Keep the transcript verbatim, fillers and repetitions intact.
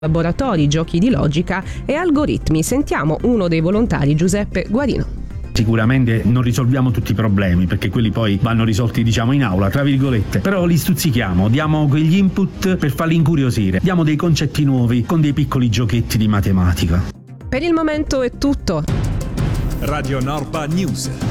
laboratori, giochi di logica e algoritmi. Sentiamo uno dei volontari, Giuseppe Guarino. Sicuramente non risolviamo tutti i problemi, perché quelli poi vanno risolti, diciamo, in aula, tra virgolette, però li stuzzichiamo, diamo quegli input per farli incuriosire, diamo dei concetti nuovi con dei piccoli giochetti di matematica. Per il momento è tutto. Radio Norpa News.